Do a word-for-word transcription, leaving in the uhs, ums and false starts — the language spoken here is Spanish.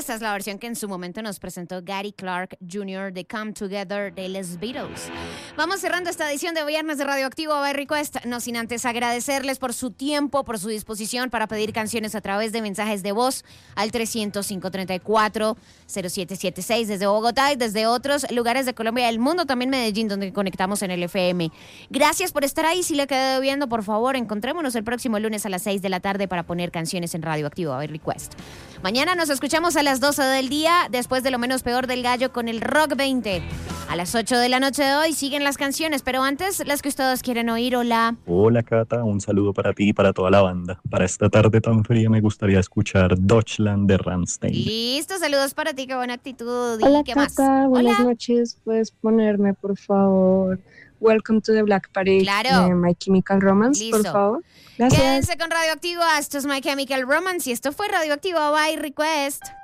Esta es la versión que en su momento nos presentó Gary Clark junior de Come Together de Les Beatles. Vamos cerrando esta edición de Viernes de Radioactivo by Request, no sin antes agradecerles por su tiempo, por su disposición para pedir canciones a través de mensajes de voz al trescientos, cinco treinta y cuatro, cero siete setenta y seis desde Bogotá y desde otros lugares de Colombia y del mundo, también Medellín, donde conectamos en el F M. Gracias por estar ahí. Si le quedé viendo, por favor, encontrémonos el próximo lunes a las seis de la tarde para poner canciones en Radioactivo by Request. Mañana nos escuchamos a las doce del día, después de Lo Menos Peor del Gallo con el Rock veinte. A las ocho de la noche de hoy siguen las canciones, pero antes las que ustedes quieren oír. Hola. Hola, Cata, un saludo para ti y para toda la banda. Para esta tarde tan fría me gustaría escuchar Deutschland de Rammstein. Listo, saludos para ti, qué buena actitud. ¿Y Hola, qué Cata, más? buenas Hola. noches. ¿Puedes ponerme, por favor, Welcome to the Black Parade Claro. de My Chemical Romance, Listo. por favor? Gracias. Quédense con Radioactivo. Esto es My Chemical Romance y esto fue Radioactivo by Request.